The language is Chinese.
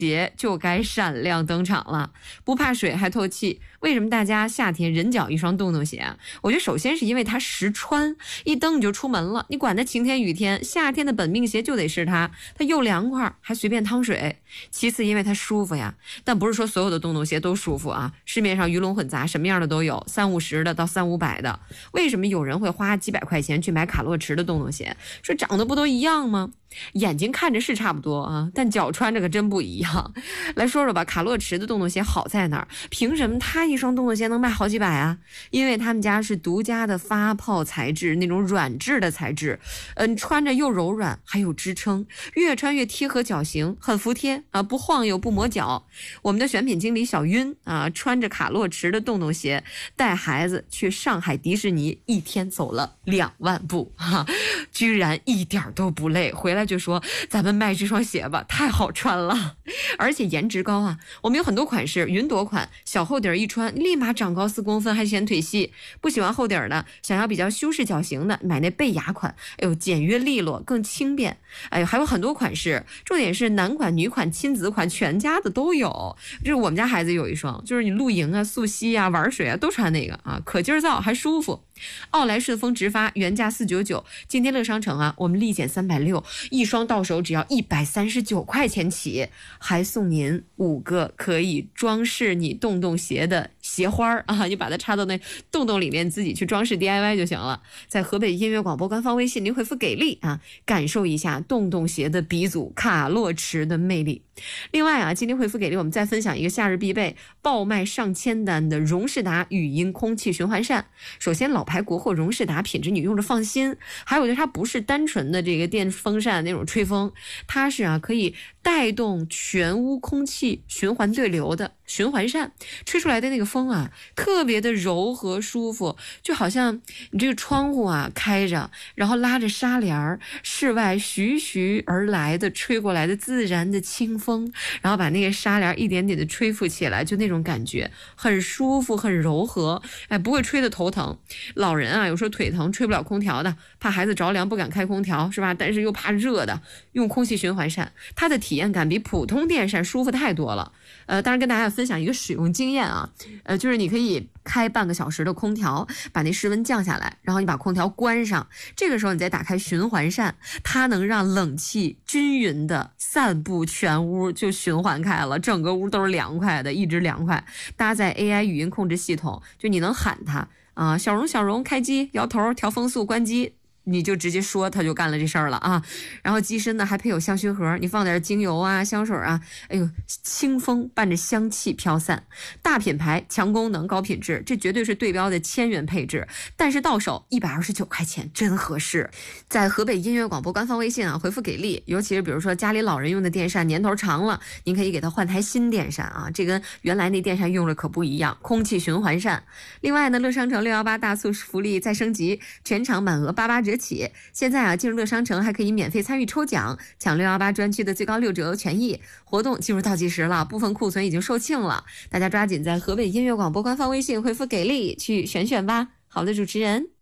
鞋就该闪亮登场了，不怕水还透气。为什么大家夏天人脚一双洞洞鞋啊？我觉得首先是因为它实穿，一蹬你就出门了，你管它晴天雨天，夏天的本命鞋就得是它又凉快还随便趟水。其次因为它舒服呀，但不是说所有的洞洞鞋都舒服啊，市面上鱼龙混杂，什么样的都有，350的到300-500的。为什么有人会花几百块钱去买卡洛驰的洞洞鞋？说长得不都一样吗？眼睛看着是差不多啊，但脚穿着可真不一样。来说说吧，卡洛驰的洞洞鞋好在哪儿？凭什么他一双洞洞鞋能卖好几百啊？因为他们家是独家的发泡材质，那种软质的材质，穿着又柔软还有支撑，越穿越贴合脚型，很服帖啊，不晃悠不磨脚。我们的选品经理小晕啊，穿着卡洛驰的洞洞鞋带孩子去上海迪士尼，一天走了2万步哈，居然一点都不累，回来就说咱们卖这双鞋吧，太好穿了，而且颜值高啊。我们有很多款式，云朵款小厚底儿一穿立马长高4公分，还显腿细。不喜欢厚底儿的，想要比较修饰脚型的，买那贝雅款，哎呦简约利落更轻便。哎呦还有很多款式，重点是男款女款亲子款全家的都有。就是我们家孩子有一双，就是你露营啊溯溪啊玩水啊都穿那个啊，可劲儿造还舒服。奥莱顺风直发原价499，今天乐商城啊，我们立减360，一双到手只要139块钱起，还送您5个可以装饰你洞洞鞋的鞋花啊，你把它插到那洞洞里面，自己去装饰 DIY 就行了。在河北音乐广播官方微信您回复给力啊，感受一下洞洞鞋的鼻祖卡洛驰的魅力。另外啊，今天回复给力，我们再分享一个夏日必备，爆卖上千单的荣仕达语音空气循环扇。首先老牌国货荣仕达品质你用着放心，还有就是它不是单纯的这个电风扇那种吹风，它是啊可以带动全屋空气循环对流的循环扇，吹出来的那个风啊特别的柔和舒服，就好像你这个窗户啊开着，然后拉着纱帘，室外徐徐而来的吹过来的自然的清风，然后把那个纱帘一点点的吹拂起来，就那种感觉很舒服很柔和，哎，不会吹得头疼。老人啊有时候腿疼吹不了空调的，怕孩子着凉不敢开空调是吧，但是又怕热的，用空气循环扇，它的体验感比普通电扇舒服太多了。当然跟大家分享一个使用经验啊，就是你可以开半个小时的空调，把那室温降下来，然后你把空调关上，这个时候你再打开循环扇，它能让冷气均匀的散布全屋，就循环开了，整个屋都是凉快的，一直凉快。搭载 AI 语音控制系统，就你能喊它啊，小荣小荣开机，摇头调风速关机，你就直接说，他就干了这事儿了啊。然后机身呢还配有香薰盒，你放点精油啊香水啊，哎呦清风伴着香气飘散。大品牌强功能高品质，这绝对是对标的1000元配置，但是到手129块钱真合适。在河北音乐广播官方微信啊回复给力，尤其是比如说家里老人用的电扇年头长了，您可以给他换台新电扇啊，这跟原来那电扇用着可不一样，空气循环扇。另外呢，乐商城618大促福利再升级，全场满额88折起。现在啊，进入乐商城还可以免费参与抽奖，抢618专区的最高6折权益。活动进入倒计时了，部分库存已经售罄了，大家抓紧在河北音乐广播官方微信回复给力去选选吧。好的，主持人。